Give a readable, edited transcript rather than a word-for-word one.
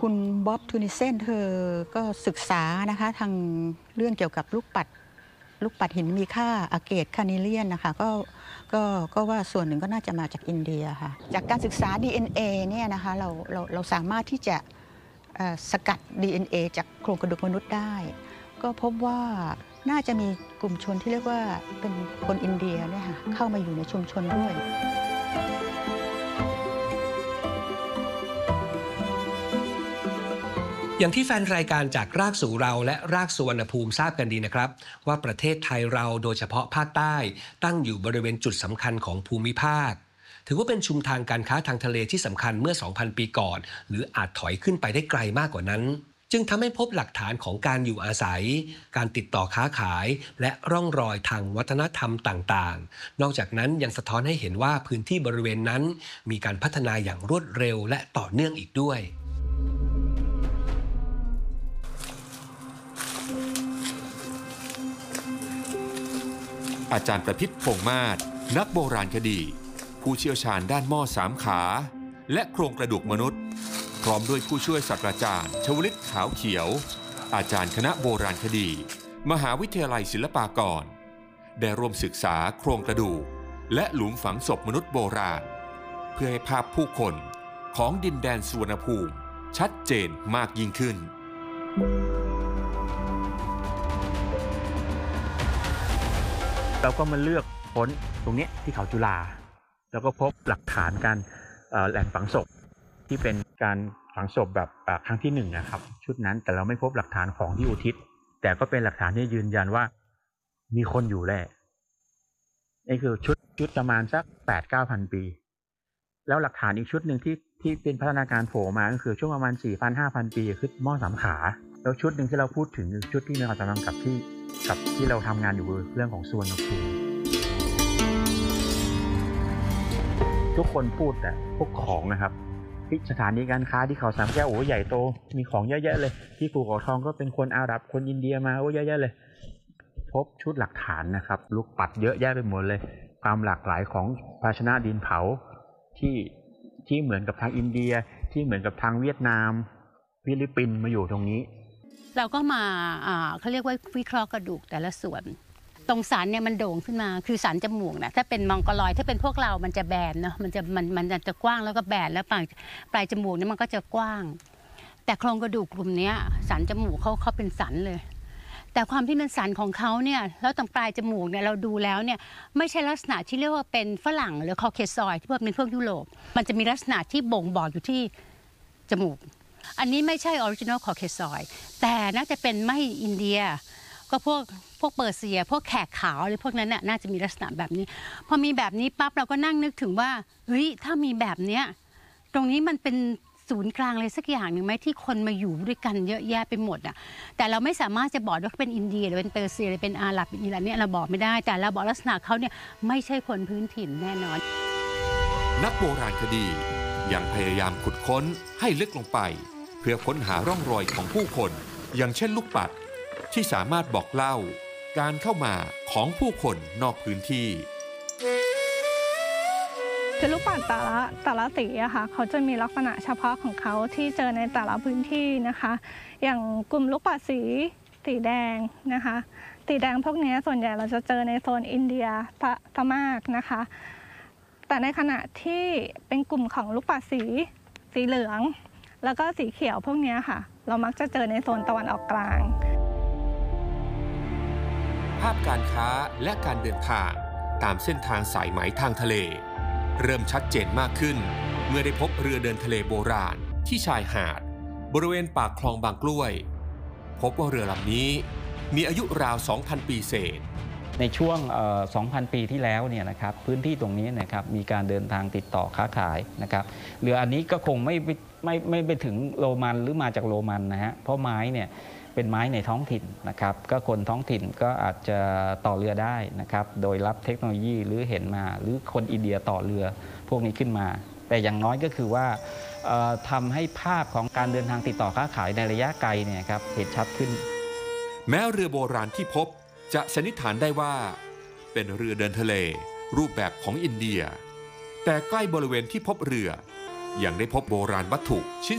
คุณบ๊อบทูนิเซนเธอก็ศึกษานะคะทางเรื่องเกี่ยวกับลูกปัดหินมีค่าอะเกตคานิเลียนนะคะก็ว่าส่วนหนึ่งก็น่าจะมาจากอินเดียค่ะจากการศึกษา DNA เนี่ยนะคะเราสามารถที่จะสกัด DNA จากโครงกระดูกมนุษย์ได้ก็พบว่าน่าจะมีกลุ่มชนที่เรียกว่าเป็นคนอินเดียเนี่ยค่ะเข้ามาอยู่ในชุมชนด้วยอย่างที่แฟนรายการจากรากสู่เราและรากสุวรรณภูมิทราบกันดีนะครับว่าประเทศไทยเราโดยเฉพาะภาคใต้ตั้งอยู่บริเวณจุดสำคัญของภูมิภาคถือว่าเป็นชุมทางการค้าทางทะเลที่สำคัญเมื่อ 2,000 ปีก่อนหรืออาจถอยขึ้นไปได้ไกลมากกว่านั้นจึงทำให้พบหลักฐานของการอยู่อาศัยการติดต่อค้าขายและร่องรอยทางวัฒนธรรมต่างๆนอกจากนั้นยังสะท้อนให้เห็นว่าพื้นที่บริเวณนั้นมีการพัฒนาอย่างรวดเร็วและต่อเนื่องอีกด้วยอาจารย์ประพิษพงษ์มาศนักโบราณคดีผู้เชี่ยวชาญด้านหม้อสามขาและโครงกระดูกมนุษย์พร้อมด้วยผู้ช่วยศาสตราจารย์ชวลิตขาวเขียวอาจารย์คณะโบราณคดีมหาวิทยาลัยศิลปากรได้ร่วมศึกษาโครงกระดูกและหลุมฝังศพมนุษย์โบราณเพื่อให้ภาพผู้คนของดินแดนสุวรรณภูมิชัดเจนมากยิ่งขึ้นเราก็มาเลือกค้นตรงนี้ที่เขาจุฬาแล้วก็พบหลักฐานการแหล่งฝังศพที่เป็นการฝังศพแบบครั้งที่1นะครับชุดนั้นแต่เราไม่พบหลักฐานของที่อุทิศแต่ก็เป็นหลักฐานที่ยืนยันว่ามีคนอยู่แหละนี่คือชุดประมาณสัก 8-9,000 ปีแล้วหลักฐานอีกชุดหนึ่งที่เป็นพัฒนาการโผล่มาก็คือช่วงประมาณ 4,000-5,000 ปีคือหม้อสามขาแล้วชุดหนึ่งที่เราพูดถึงชุดที่มีความสำคัญกับที่เราทำงานอยู่เรื่องของสุวรรณภูมิทุกคนพูดแต่พวกของนะครับที่สถานีการค้าที่เขาสามแก้วโอ้ใหญ่โตมีของเยอะแยะเลยที่ภูเขาทองก็เป็นคนอาหรับคนอินเดียมาโอ้เยอะแยะเลยพบชุดหลักฐานนะครับลูกปัดเยอะแยะไปหมดเลยความหลากหลายของภาชนะดินเผาที่เหมือนกับทางอินเดียที่เหมือนกับทางเวียดนามฟิลิปปินส์มาอยู่ตรงนี้เราก็มาเขาเรียกว่าวิเคราะห์กระดูกแต่ละส่วนตรงสันเนี่ยมันโด่งขึ้นมาคือสันจมูกนะถ้าเป็นมองโกลอยถ้าเป็นพวกเรามันจะแบนเนาะมันจะกว้างแล้วก็แบนแล้วปลายจมูกเนี่ยมันก็จะกว้างแต่โครงกระดูกกลุ่มนี้สันจมูกเขาเป็นสันเลยแต่ความที่เป็นสันของเขาเนี่ยแล้วตรงปลายจมูกเนี่ยเราดูแล้วเนี่ยไม่ใช่ลักษณะที่เรียกว่าเป็นฝรั่งหรือคอเคซอยที่เป็นพวกยุโรปมันจะมีลักษณะที่บ่งบอกอยู่ที่จมูกอันนี้ไม่ใช่ออริจินอลคอเคซอยแต่น่าจะเป็นไม่อินเดียก็พวกเปอร์เซียพวกแขกขาวหรือพวกนั้นน่าจะมีลักษณะแบบนี้พอมีแบบนี้ปั๊บเราก็นั่งนึกถึงว่าเฮ้ยถ้ามีแบบเนี้ยตรงนี้มันเป็นศูนย์กลางอะไรสักอย่างหนึ่งไหมที่คนมาอยู่ด้วยกันเยอะแยะไปหมดอ่ะแต่เราไม่สามารถจะบอกว่าเป็นอินเดียหรือเป็นเปอร์เซียหรือเป็นอาหรับเป็นอิหร่านเนี่ยเราบอกไม่ได้แต่เราบอกลักษณะเขาเนี่ยไม่ใช่คนพื้นถิ่นแน่นอนนักโบราณคดียังพยายามขุดค้นให้ลึกลงไปเพื่อค้นหาร่องรอยของผู้คนอย่างเช่นลูกปัดที่สามารถบอกเล่าการเข้ามาของผู้คนนอกพื้นที่คือลูกปัดแต่ละสีอะค่ะเขาจะมีลักษณะเฉพาะของเขาที่เจอในแต่ละพื้นที่นะคะอย่างกลุ่มลูกปัดสีแดงนะคะสีแดงพวกนี้ส่วนใหญ่เราจะเจอในโซนอินเดียพม่านะคะแต่ในขณะที่เป็นกลุ่มของลูกปัดสีเหลืองแล้วก็สีเขียวพวกนี้ค่ะเรามักจะเจอในโซนตะวันออกกลางภาพการค้าและการเดินทางตามเส้นทางสายไหมทางทะเลเริ่มชัดเจนมากขึ้นเมื่อได้พบเรือเดินทะเลโบราณที่ชายหาดบริเวณปากคลองบางกล้วยพบว่าเรือลำนี้มีอายุราว 2,000 ปีเศษในช่วง 2,000 ปีที่แล้วเนี่ยนะครับพื้นที่ตรงนี้นะครับมีการเดินทางติดต่อค้าขายนะครับเรืออันนี้ก็คงไม่ไปถึงโรมันหรือมาจากโรมันนะฮะเพราะไม้เนี่ยเป็นไม้ในท้องถิ่นนะครับก็คนท้องถิ่นก็อาจจะต่อเรือได้นะครับโดยรับเทคโนโลยีหรือเห็นมาหรือคนอินเดียต่อเรือพวกนี้ขึ้นมาแต่อย่างน้อยก็คือว่าทำให้ภาพของการเดินทางติดต่อค้าขายในระยะไกลเนี่ยครับเห็นชัดขึ้นแม้เรือโบราณที่พบจะสันนิษฐานได้ว่าเป็นเรือเดินทะเลรูปแบบของอินเดียแต่ใกล้บริเวณที่พบเรือยังได้พบโบราณวัตถุชิ้น